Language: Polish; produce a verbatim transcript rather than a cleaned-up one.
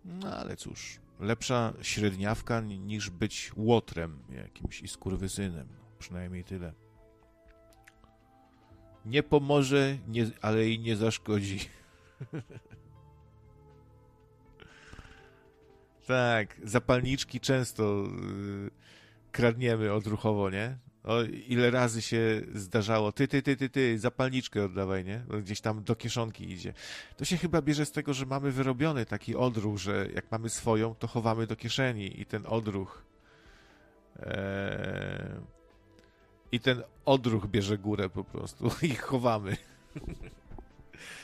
No ale cóż, lepsza średniawka niż być łotrem jakimś i skurwysynem. Przynajmniej tyle. Nie pomoże, nie, ale i nie zaszkodzi. Tak, zapalniczki często yy, kradniemy odruchowo, nie? O, ile razy się zdarzało, ty, ty, ty, ty, ty, zapalniczkę oddawaj, nie? Gdzieś tam do kieszonki idzie. To się chyba bierze z tego, że mamy wyrobiony taki odruch, że jak mamy swoją, to chowamy do kieszeni i ten odruch e, i ten odruch bierze górę po prostu i chowamy.